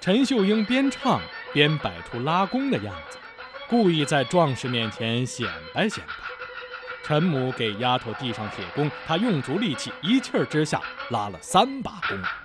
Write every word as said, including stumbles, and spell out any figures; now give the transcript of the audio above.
陈秀英边唱边摆出拉弓的样子，故意在壮士面前显摆显摆。陈母给丫头递上铁弓，她用足力气，一气儿之下拉了三把弓。